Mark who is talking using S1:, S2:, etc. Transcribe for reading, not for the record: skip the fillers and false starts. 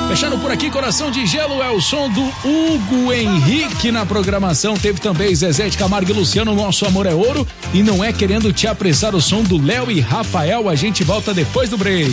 S1: Fechando por aqui, Coração de Gelo é o som do Hugo Henrique na programação. Teve também Zezé de Camargo e Luciano, Nosso Amor é Ouro. E não é querendo te apressar, o som do Léo e Rafael. A gente volta depois do break.